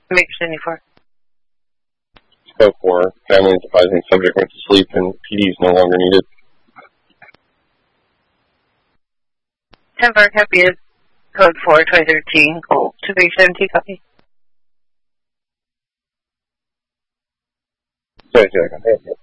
Make 74. Code 4, family is advising subject went to sleep and PD is no longer needed. 10-4, copy is code 4, 2013, Gold 2370, copy. Sorry,